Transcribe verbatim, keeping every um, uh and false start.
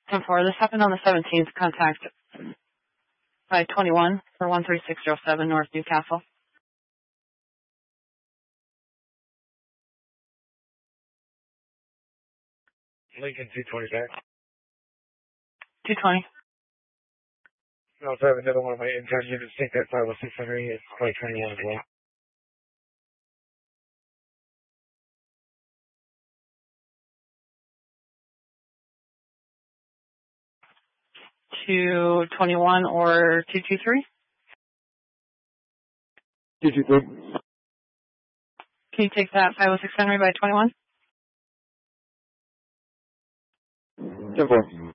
ten four, this happened on the seventeenth. Contact by twenty-one for one three six zero seven North Newcastle. Lincoln two twenty back. two twenty. I also have another one of my intern units take that five oh six Henry. It's twenty twenty-one as well. two twenty-one or two two three? two two three. Can you take that five oh six Henry by twenty-one? ten four.